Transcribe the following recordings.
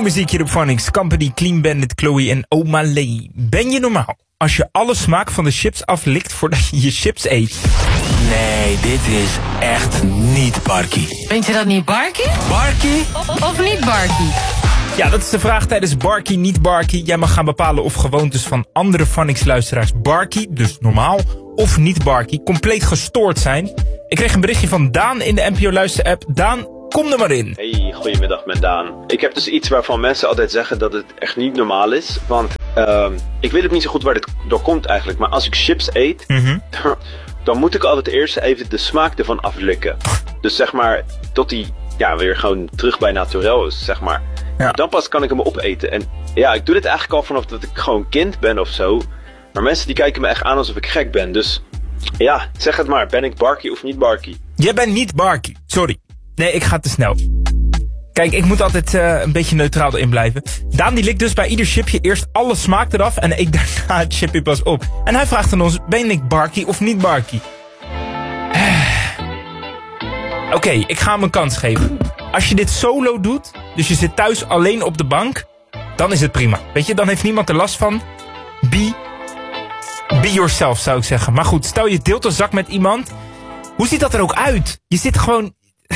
Nieuwe muziek hier op Phonics. Company, Clean Bandit, Chloe en Omalay. Ben je normaal als je alle smaak van de chips aflikt voordat je je chips eet? Nee, dit is echt niet Barkie. Vind je dat niet Barkie? Barkie? Of niet Barkie? Ja, dat is de vraag tijdens Barkie, niet Barkie. Jij mag gaan bepalen of gewoontes van andere Phonics-luisteraars Barkie, dus normaal, of niet Barkie, compleet gestoord zijn. Ik kreeg een berichtje van Daan in de NPO Luister-app. Daan, kom er maar in. Hey, goedemiddag met Daan. Ik heb dus iets waarvan mensen altijd zeggen dat het echt niet normaal is. Want ik weet ook niet zo goed waar dit door komt eigenlijk. Maar als ik chips eet, dan moet ik altijd eerst even de smaak ervan aflikken. Dus zeg maar, tot die weer gewoon terug bij naturel is, zeg maar. Ja. Dan pas kan ik hem opeten. En ja, ik doe dit eigenlijk al vanaf dat ik gewoon kind ben of zo. Maar mensen die kijken me echt aan alsof ik gek ben. Dus ja, zeg het maar. Ben ik Barkie of niet Barkie? Jij bent niet Barkie, sorry. Nee, ik ga te snel. Kijk, ik moet altijd een beetje neutraal erin blijven. Daan die likt dus bij ieder chipje eerst alle smaak eraf en eet daarna het chipje pas op. En hij vraagt aan ons, ben ik Barkie of niet Barkie? Oké, ik ga hem een kans geven. Als je dit solo doet, dus je zit thuis alleen op de bank, dan is het prima. Weet je, dan heeft niemand er last van. Be yourself, zou ik zeggen. Maar goed, stel je deelt een zak met iemand. Hoe ziet dat er ook uit? Je zit gewoon...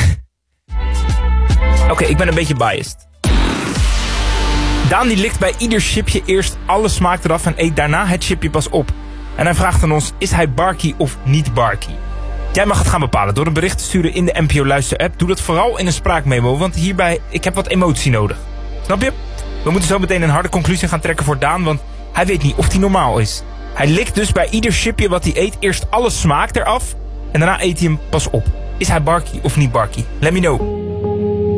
Oké, ik ben een beetje biased. Daan die likt bij ieder chipje eerst alle smaak eraf en eet daarna het chipje pas op. En hij vraagt aan ons, is hij Barkie of niet Barkie? Jij mag het gaan bepalen door een bericht te sturen in de NPO Luister app. Doe dat vooral in een spraakmemo, want hierbij, ik heb wat emotie nodig. Snap je? We moeten zo meteen een harde conclusie gaan trekken voor Daan, want hij weet niet of hij normaal is. Hij likt dus bij ieder chipje wat hij eet eerst alle smaak eraf en daarna eet hij hem pas op. Is hij Barkie of niet Barkie? Let me know.